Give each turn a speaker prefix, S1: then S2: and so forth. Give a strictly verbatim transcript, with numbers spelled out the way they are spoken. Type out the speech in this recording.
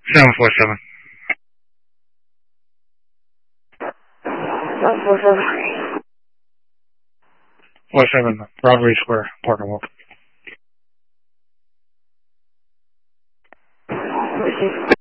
S1: seven four seven.
S2: seven four seven.
S1: four seven, Broadway Square, Parker Walk.
S2: Let me see.